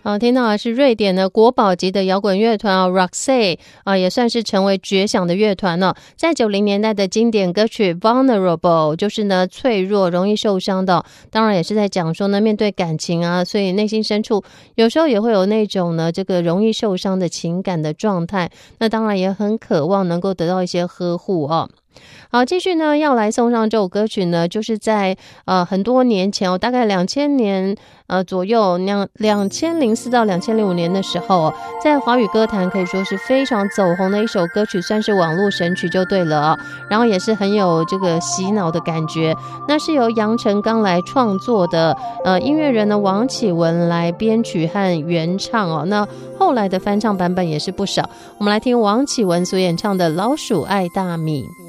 听到的是瑞典的国宝级的摇滚乐团Roxette 也算是成为绝响的乐团了。在90年代的经典歌曲 Vulnerable 就是呢脆弱容易受伤的，当然也是在讲说呢面对感情啊，所以内心深处有时候也会有那种呢这个容易受伤的情感的状态，那当然也很渴望能够得到一些呵护哦。好，继续呢要来送上这首歌曲呢，就是在很多年前大概2000年左右，2004到2005年的时候在华语歌坛可以说是非常走红的一首歌曲，算是网络神曲就对了然后也是很有这个洗脑的感觉。那是由杨成刚来创作的，音乐人呢王启文来编曲和原唱那后来的翻唱版本也是不少。我们来听王启文所演唱的《老鼠爱大米》。